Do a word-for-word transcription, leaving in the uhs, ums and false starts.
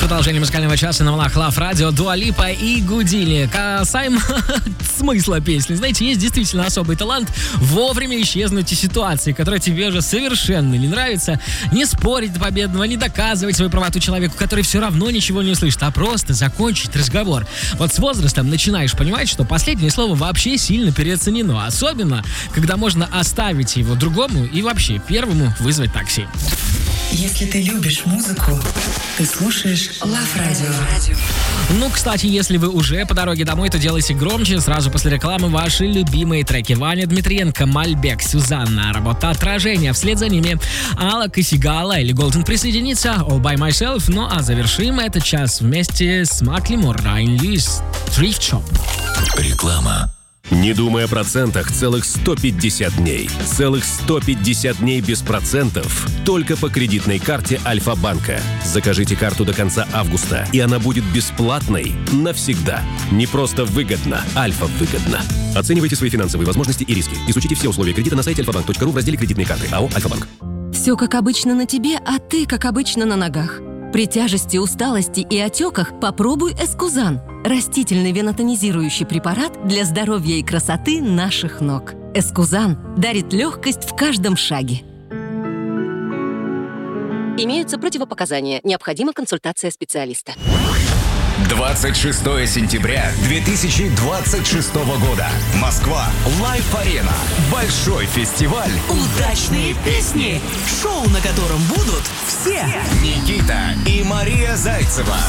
Продолжение музыкального часа на волнах Love Radio, Дуа Липа и Гудини. Касаемо смысла песни. Знаете, есть действительно особый талант вовремя исчезнуть из ситуации, которая тебе уже совершенно не нравится. Не спорить до победного, не доказывать свою правоту человеку, который все равно ничего не услышит, а просто закончить разговор. Вот с возрастом начинаешь понимать, что последнее слово вообще сильно переоценено. Особенно, когда можно оставить его другому и вообще первому вызвать такси. Если ты любишь музыку, ты слушаешь Love Radio. Ну, кстати, если вы уже по дороге домой, то делайте громче. Сразу после рекламы ваши любимые треки. Ваня Дмитриенко, Мальбек, Сюзанна, работа «Отражение». Вслед за ними Алла Косигала или Голден присоединится, All By Myself. Ну, а завершим этот час вместе с Маклемор, Райан Льюис, Thrift Shop. Реклама. Не думай о процентах целых сто пятьдесят дней. Целых сто пятьдесят дней без процентов только по кредитной карте Альфа-банка. Закажите карту до конца августа, и она будет бесплатной навсегда. Не просто выгодно, Альфа-выгодно. Оценивайте свои финансовые возможности и риски. Изучите все условия кредита на сайте альфа банк точка ру в разделе «Кредитные карты». АО «Альфа-банк». Все как обычно на тебе, а ты как обычно на ногах. При тяжести, усталости и отеках попробуй Эскузан. Растительный венотонизирующий препарат для здоровья и красоты наших ног. Эскузан дарит легкость в каждом шаге. Имеются противопоказания. Необходима консультация специалиста. двадцать шестого сентября две тысячи двадцать шестого года. Москва. Лайф-арена. Большой фестиваль. Удачные песни. Шоу, на котором будут все. Никита и Мария Зайцева.